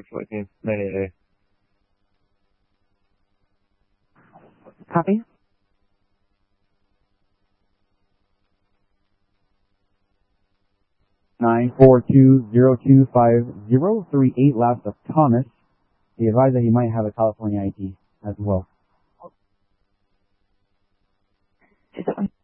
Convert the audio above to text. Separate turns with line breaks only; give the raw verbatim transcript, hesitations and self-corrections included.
fourteen ninety-eight.
Copy. nine four two zero two five zero three eight, last of Thomas. He advised that he might have a California I D as well.
Is that one?